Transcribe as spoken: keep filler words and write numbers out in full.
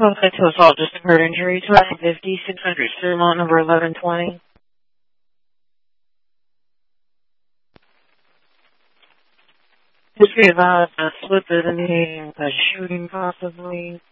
Okay, to assault, just occurred injury, twenty fifty, six hundred, Fairmont, number eleven twenty. Just be advised, a slip is indicating a shooting possibly.